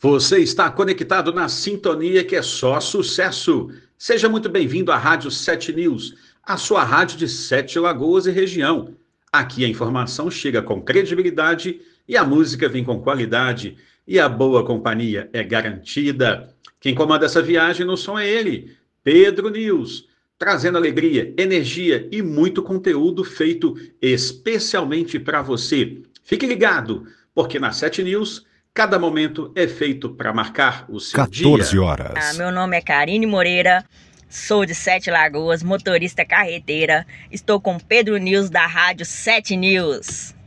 Você está conectado na sintonia que é só sucesso. Seja muito bem-vindo à Rádio 7 News, a sua rádio de Sete Lagoas e região. Aqui a informação chega com credibilidade e a música vem com qualidade e a boa companhia é garantida. Quem comanda essa viagem no som é ele, Pedro News, trazendo alegria, energia e muito conteúdo feito especialmente para você. Fique ligado, porque na 7 News cada momento é feito para marcar o seu 14 dia. horas. Meu nome é Karine Moreira, sou de Sete Lagoas, motorista carreteira. Estou com Pedro News da Rádio 7 News.